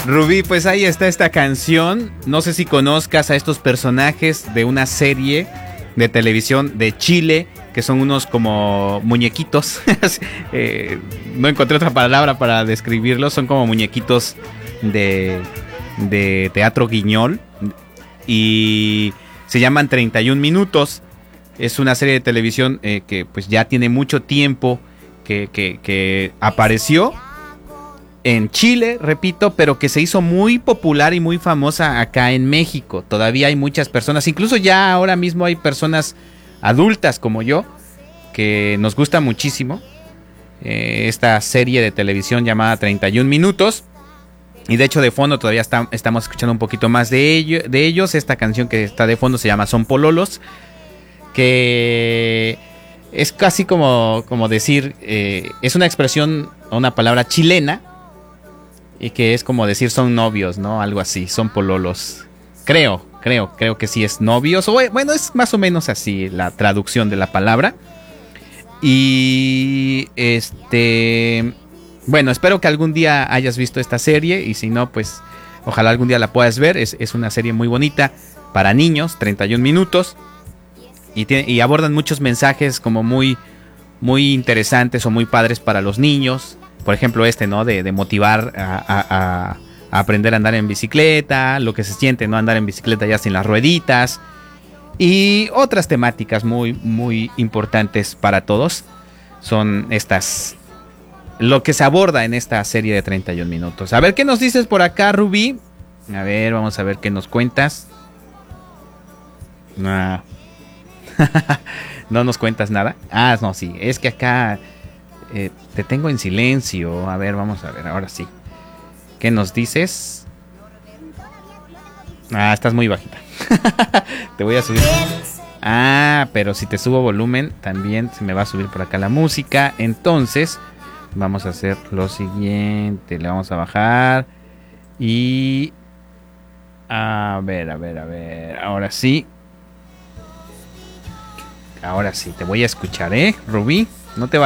Rubí, pues ahí está esta canción. No sé si conozcas a estos personajes de una serie de televisión de Chile, que son unos como muñequitos. No encontré otra palabra para describirlos. Son como muñequitos de teatro guiñol. Y se llaman 31 minutos. Es una serie de televisión que pues ya tiene mucho tiempo que apareció en Chile, repito, pero que se hizo muy popular y muy famosa acá en México. Todavía hay muchas personas, incluso ya ahora mismo hay personas adultas como yo, que nos gusta muchísimo esta serie de televisión llamada 31 minutos. Y de hecho de fondo todavía estamos escuchando un poquito más de ellos. Esta canción que está de fondo se llama Son Pololos, que es casi como decir, es una expresión o una palabra chilena, y que es como decir son novios, ¿no? Algo así, son pololos. Creo que sí es novios. O bueno, es más o menos así la traducción de la palabra. Y bueno, espero que algún día hayas visto esta serie. Y si no, pues ojalá algún día la puedas ver. Es una serie muy bonita para niños, 31 minutos. Y abordan muchos mensajes como muy, muy interesantes o muy padres para los niños. Por ejemplo, ¿no? De motivar a aprender a andar en bicicleta, lo que se siente, ¿no? Andar en bicicleta ya sin las rueditas. Y otras temáticas muy, muy importantes para todos. Son lo que se aborda en esta serie de 31 minutos. A ver, ¿qué nos dices por acá, Rubí? A ver, vamos a ver qué nos cuentas. No nos cuentas nada. Ah, no, sí, es que acá te tengo en silencio. A ver, vamos a ver, ahora sí. ¿Qué nos dices? Ah, estás muy bajita. Te voy a subir. Ah, pero si te subo volumen, también se me va a subir por acá la música. Entonces, vamos a hacer lo siguiente. Le vamos a bajar. Y... A ver. Ahora sí. Ahora sí, te voy a escuchar, Rubí. No te vayas.